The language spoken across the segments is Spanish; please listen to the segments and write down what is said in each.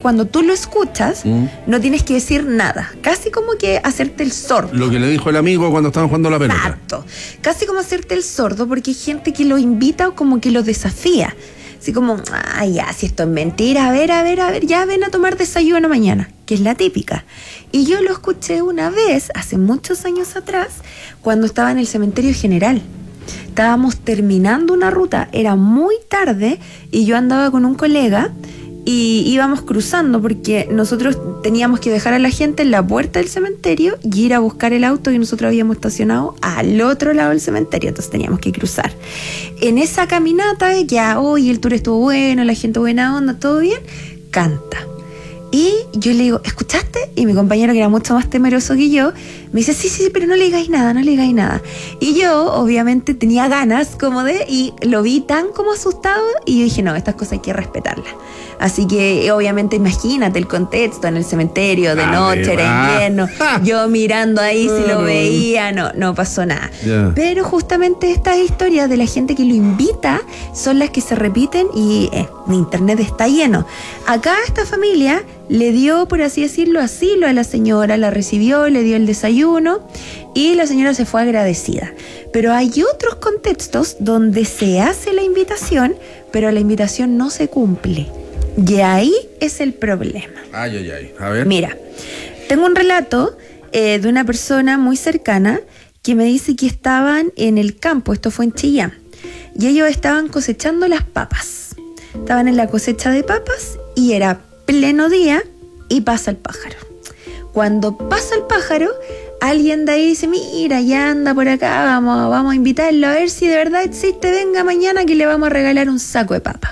cuando tú lo escuchas, no tienes que decir nada. Casi como que hacerte el sordo. Lo que le dijo el amigo cuando estaban jugando la pelota. Exacto. Casi como hacerte el sordo, porque hay gente que lo invita o como que lo desafía. Así como, ya, si esto es mentira, a ver, ya ven a tomar desayuno mañana, que es la típica. Y yo lo escuché una vez, hace muchos años atrás, cuando estaba en el cementerio general. Estábamos terminando una ruta, era muy tarde, y yo andaba con un colega y íbamos cruzando porque nosotros teníamos que dejar a la gente en la puerta del cementerio y ir a buscar el auto que nosotros habíamos estacionado al otro lado del cementerio, entonces teníamos que cruzar. En esa caminata, ya hoy el tour estuvo bueno, la gente buena onda, todo bien, canta. Y yo le digo, ¿escuchaste? Y mi compañero, que era mucho más temeroso que yo, me dice, sí, pero no le digáis nada. Y yo, obviamente, tenía ganas como y lo vi tan como asustado, y yo dije, no, estas cosas hay que respetarlas. Así que, obviamente, imagínate el contexto en el cementerio, de noche, era invierno, yo mirando ahí si lo veía, no pasó nada. Yeah. Pero justamente estas historias de la gente que lo invita son las que se repiten y internet está lleno. Acá esta familia le dio, por así decirlo, asilo a la señora, la recibió, le dio el desayuno y la señora se fue agradecida. Pero hay otros contextos donde se hace la invitación, pero la invitación no se cumple. Y ahí es el problema. Ay. A ver. Mira, tengo un relato de una persona muy cercana que me dice que estaban en el campo, esto fue en Chillán, y ellos estaban cosechando las papas. Estaban en la cosecha de papas y era pleno día y pasa el pájaro. Cuando pasa el pájaro, alguien de ahí dice, mira, ya anda por acá, vamos a invitarlo a ver si de verdad existe, venga mañana que le vamos a regalar un saco de papa.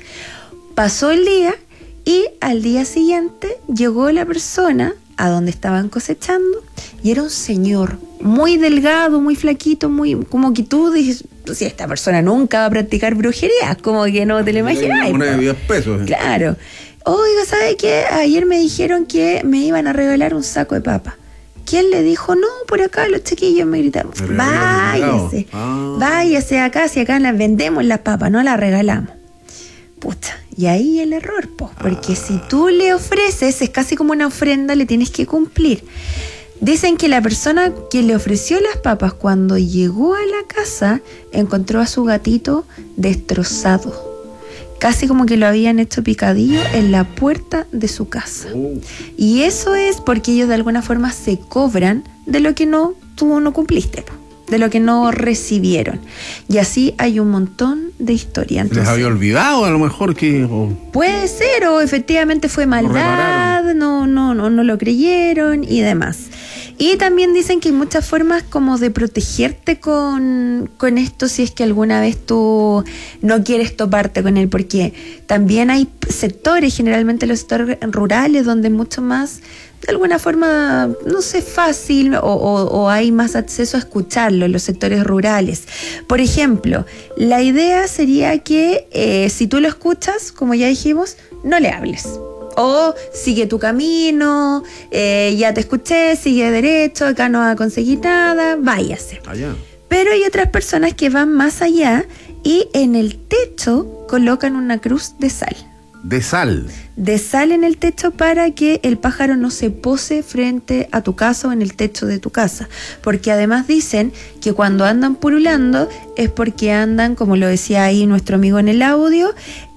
Pasó el día y al día siguiente llegó la persona a donde estaban cosechando y era un señor muy delgado, muy flaquito, muy como que tú dices, si esta persona nunca va a practicar brujería, como que no te lo imaginas. Una de 10 pesos. Claro. Oiga, ¿sabe qué? Ayer me dijeron que me iban a regalar un saco de papa. ¿Quién le dijo? No, por acá los chiquillos me gritaron. Váyase acá, si acá las vendemos las papas, no las regalamos. Pucha, y ahí el error, porque si tú le ofreces, es casi como una ofrenda, le tienes que cumplir. Dicen que la persona que le ofreció las papas, cuando llegó a la casa, encontró a su gatito destrozado. Casi como que lo habían hecho picadillo en la puerta de su casa. Y eso es porque ellos de alguna forma se cobran de lo que tú no cumpliste, de lo que no recibieron. Y así hay un montón de historias. Entonces, ¿les había olvidado a lo mejor que...? Puede ser, o efectivamente fue maldad, no lo creyeron y demás. Y también dicen que hay muchas formas como de protegerte con esto si es que alguna vez tú no quieres toparte con él, porque también hay sectores, generalmente los sectores rurales, donde es mucho más, de alguna forma, no sé, fácil o hay más acceso a escucharlo en los sectores rurales. Por ejemplo, la idea sería que si tú lo escuchas, como ya dijimos, no le hables. O sigue tu camino, ya te escuché, sigue derecho, acá no vas a conseguir nada, váyase. Allá. Pero hay otras personas que van más allá y en el techo colocan una cruz de sal. ¿De sal? De sal en el techo para que el pájaro no se pose frente a tu casa o en el techo de tu casa. Porque además dicen que cuando andan pululando es porque andan, como lo decía ahí nuestro amigo en el audio,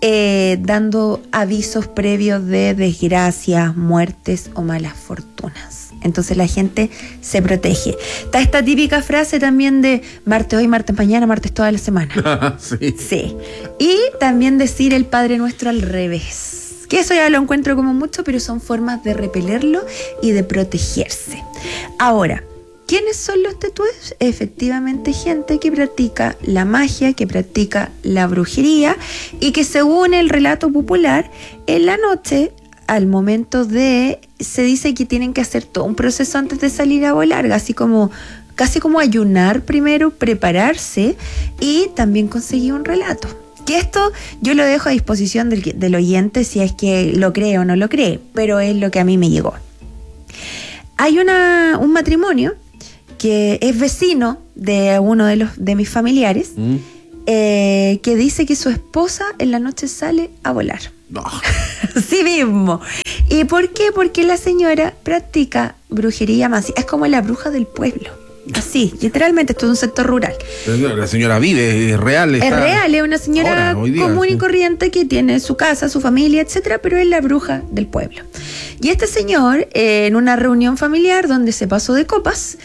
dando avisos previos de desgracias, muertes o malas fortunas. Entonces la gente se protege. Está esta típica frase también de martes hoy, martes mañana, martes toda la semana. Sí. Y también decir el Padre Nuestro al revés. Que eso ya lo encuentro como mucho, pero son formas de repelerlo y de protegerse. Ahora, ¿quiénes son los tetúes? Efectivamente, gente que practica la magia, que practica la brujería y que, según el relato popular, en la noche, al momento se dice que tienen que hacer todo un proceso antes de salir a volar, casi como ayunar primero, prepararse y también conseguir un relato. Que esto yo lo dejo a disposición del oyente si es que lo cree o no lo cree, pero es lo que a mí me llegó. Hay un matrimonio que es vecino de uno de mis familiares, que dice que su esposa en la noche sale a volar. No. Sí mismo. ¿Y por qué? Porque la señora practica brujería masiva. Es como la bruja del pueblo. Así, literalmente, esto es un sector rural. La señora vive, es real. Es real, es una señora ahora, hoy día, común sí. y corriente que tiene su casa, su familia, etcétera, pero es la bruja del pueblo. Y este señor, en una reunión familiar donde se pasó de copas,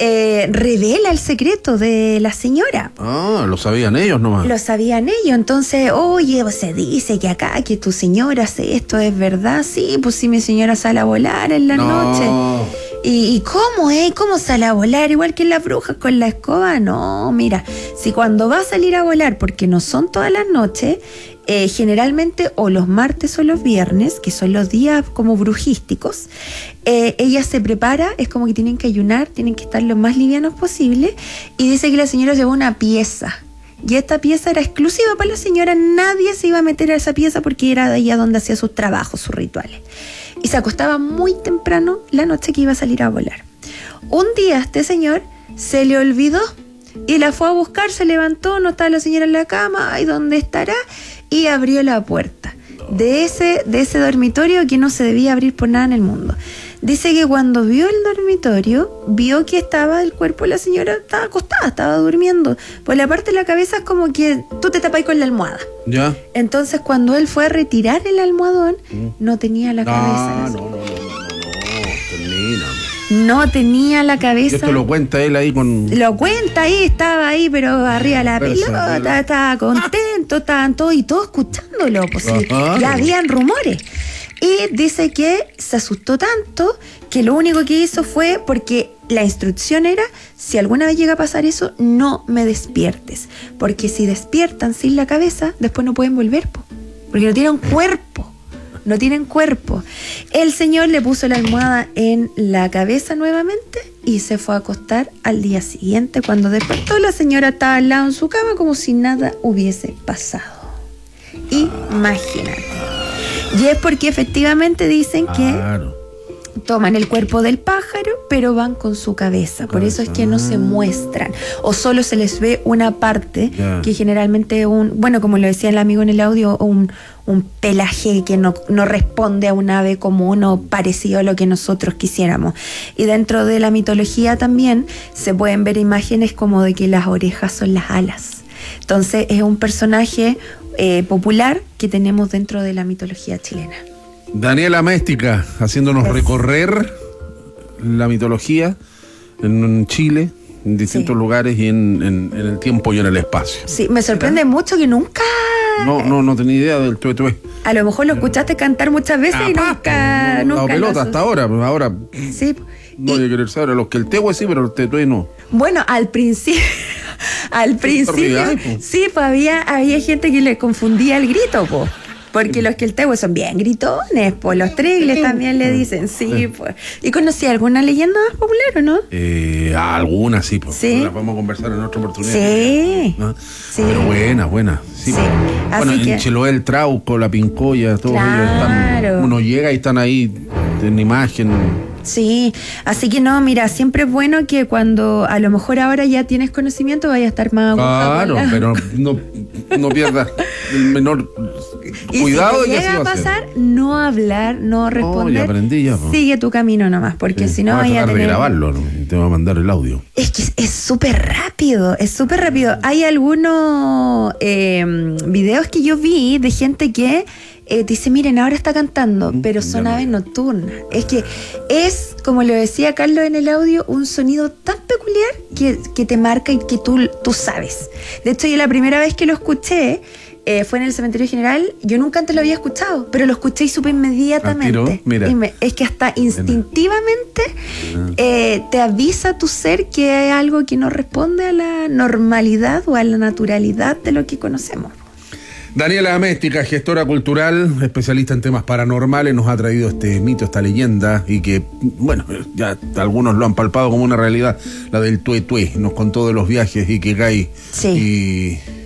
revela el secreto de la señora. Ah, lo sabían ellos nomás. Lo sabían ellos, entonces, oye, se dice que acá, que tu señora hace esto, ¿es verdad? Sí, pues sí, mi señora sale a volar en la noche. ¿Y cómo, cómo sale a volar? Igual que las brujas con la escoba. No, mira, si cuando va a salir a volar, porque no son todas las noches, generalmente o los martes o los viernes, que son los días como brujísticos, ella se prepara, es como que tienen que ayunar, tienen que estar lo más livianos posible, y dice que la señora llevó una pieza. Y esta pieza era exclusiva para la señora, nadie se iba a meter a esa pieza porque era de allá donde hacía sus trabajos, sus rituales. Y se acostaba muy temprano la noche que iba a salir a volar. Un día a este señor se le olvidó y la fue a buscar, se levantó, no estaba la señora en la cama, ay, ¿dónde estará? Y abrió la puerta de ese dormitorio que no se debía abrir por nada en el mundo. Dice que cuando vio el dormitorio, vio que estaba el cuerpo de la señora, estaba acostada, estaba durmiendo. Por la parte de la cabeza es como que tú te tapáis con la almohada. ¿Ya? Entonces cuando él fue a retirar el almohadón, no tenía la cabeza. No, termina. No tenía la cabeza. Y esto lo cuenta él ahí con... Lo cuenta ahí, estaba ahí, pero arriba de la pelota, estaba contento, estaban todos y todos escuchándolo, pues sí, ya habían rumores. Y dice que se asustó tanto que lo único que hizo fue, porque la instrucción era, si alguna vez llega a pasar eso, no me despiertes, porque si despiertan sin la cabeza, después no pueden volver, porque no tienen cuerpo. No tienen cuerpo. El señor le puso la almohada en la cabeza nuevamente y se fue a acostar. Al día siguiente, cuando despertó, la señora estaba al lado en su cama como si nada hubiese pasado. Imagínate. Y es porque efectivamente dicen que toman el cuerpo del pájaro, pero van con su cabeza. Por eso es que no se muestran. O solo se les ve una parte, que generalmente bueno, como lo decía el amigo en el audio, un pelaje que no responde a un ave común o parecido a lo que nosotros quisiéramos. Y dentro de la mitología también se pueden ver imágenes como de que las orejas son las alas. Entonces es un personaje popular que tenemos dentro de la mitología chilena. Daniela Méstica, haciéndonos recorrer la mitología en Chile, en distintos lugares y en el tiempo y en el espacio. Sí, me sorprende mucho que nunca... No tenía idea del tué. A lo mejor lo escuchaste cantar muchas veces y nunca la pelota hasta ahora, pues ahora sí. No voy a querer saber, los que el tehue sí, pero el tué no. Bueno, al principio sí, pues había gente que le confundía el grito, pues. Porque los queltehue son bien gritones, pues los trigles también le dicen, sí, pues. ¿Y conocí alguna leyenda más popular o no? Algunas sí, pues. Sí. Las vamos a conversar en otra oportunidad. Sí. ¿No? Sí. Pero buena. Sí. Sí. Bueno, Así en Chiloé, el Trauco, la Pincoya, todos ellos están. Uno llega y están ahí en imagen. Sí, así que no, mira, siempre es bueno que cuando a lo mejor ahora ya tienes conocimiento vaya a estar más claro, pero no pierdas el menor cuidado. Y si te llega a pasar, no hablar, no responder. Ya aprendí ya. Sigue tu camino nomás, porque si no vaya a tener... de grabarlo, ¿no? Te va a mandar el audio. Es que es súper rápido, Hay algunos videos que yo vi de gente que dice, miren, ahora está cantando, pero son aves nocturnas. Es que es, como lo decía Carlos en el audio, un sonido tan peculiar que te marca y que tú sabes. De hecho, yo la primera vez que lo escuché fue en el Cementerio General. Yo nunca antes lo había escuchado, pero lo escuché y supe inmediatamente. Mira. Es que hasta instintivamente te avisa tu ser que hay algo que no responde a la normalidad o a la naturalidad de lo que conocemos. Daniela Méstica, gestora cultural, especialista en temas paranormales, nos ha traído este mito, esta leyenda, y que, bueno, ya algunos lo han palpado como una realidad, la del tué. Nos contó de los viajes y que cae. Sí. Y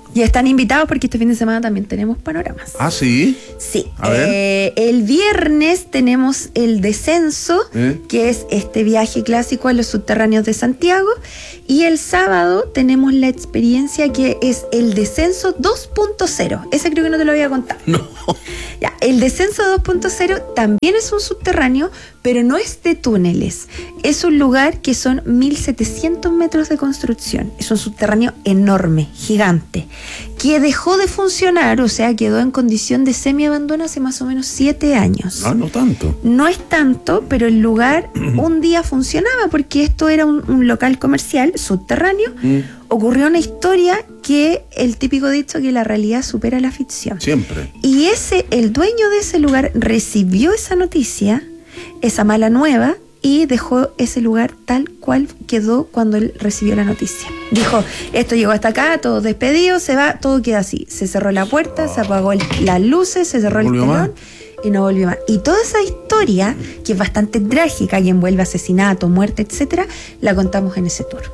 Y están invitados porque este fin de semana también tenemos panoramas. Ah, sí. Sí. A ver. El viernes tenemos el descenso, que es este viaje clásico a los subterráneos de Santiago. Y el sábado tenemos la experiencia que es el descenso 2.0. Ese creo que no te lo había contado. No. Ya, el descenso 2.0 también es un subterráneo, pero no es de túneles. Es un lugar que son 1.700 metros de construcción. Es un subterráneo enorme, gigante, que dejó de funcionar, o sea, quedó en condición de semi-abandono hace más o menos 7 años. Ah, no tanto. No es tanto, pero el lugar un día funcionaba porque esto era un local comercial subterráneo. Ocurrió una historia que el típico dicho que la realidad supera la ficción. Siempre. Y el dueño de ese lugar recibió esa noticia, esa mala nueva, y dejó ese lugar tal cual quedó cuando él recibió la noticia. Dijo, esto llegó hasta acá, todo despedido, se va, todo queda así. Se cerró la puerta, se apagó las luces, se cerró el telón y no volvió más. Y toda esa historia, que es bastante trágica y envuelve asesinato, muerte, etcétera, la contamos en ese tour.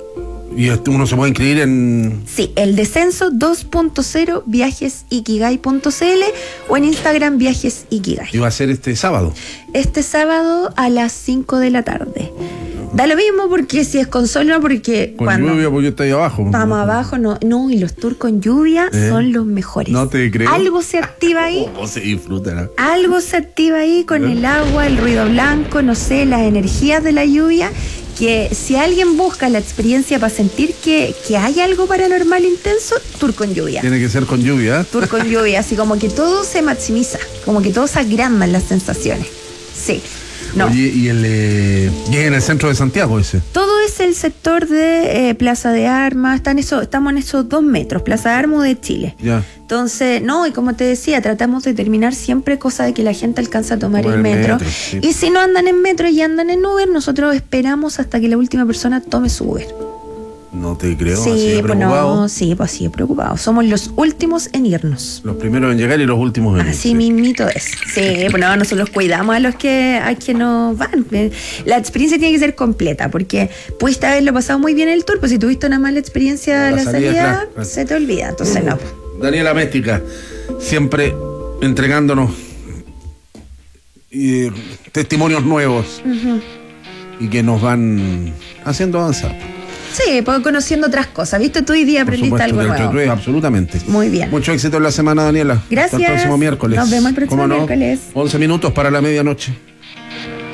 Y uno se puede inscribir en... Sí, el descenso 2.0 viajesikigai.cl o en Instagram viajesikigai. Y va a ser este sábado. Este sábado a las 5 de la tarde. Da lo mismo porque si es con sol, no, porque con lluvia, porque está ahí abajo. Vamos abajo, no, y los tours con lluvia son los mejores. No te creo. Algo se activa ahí. ¿Cómo se disfrutará? Algo se activa ahí con el agua, el ruido blanco, no sé, las energías de la lluvia, que si alguien busca la experiencia para sentir que hay algo paranormal intenso, tour con lluvia. Tiene que ser con lluvia. Tour con lluvia, así como que todo se maximiza, como que todo se agrandan las sensaciones. Sí. No. Oye, y es en el centro de Santiago ese. Todo es el sector de Plaza de Armas, estamos en esos 2 metros, Plaza de Armas de Chile. Ya. Entonces, y como te decía, tratamos de terminar siempre cosa de que la gente alcanza a tomar el metro. Sí. Y si no andan en metro y andan en Uber, nosotros esperamos hasta que la última persona tome su Uber. No te creo, Sí, así de preocupado. así de preocupado. Somos los últimos en irnos. Los primeros en llegar y los últimos en Así irse. mismito es. Sí, nosotros cuidamos a los que nos van. La experiencia tiene que ser completa, porque pudiste haberlo pasado muy bien el tour, pues si tuviste una mala experiencia La la salida, claro. se te olvida. Entonces no. Daniela Méstica, siempre entregándonos testimonios nuevos y que nos van haciendo avanzar. Sí, pues conociendo otras cosas. ¿Viste? Tú hoy día aprendiste algo nuevo. Absolutamente. Muy bien. Mucho éxito en la semana, Daniela. Gracias. Hasta el próximo miércoles. Nos vemos el próximo ¿Cómo no? miércoles. 11 minutos para la medianoche.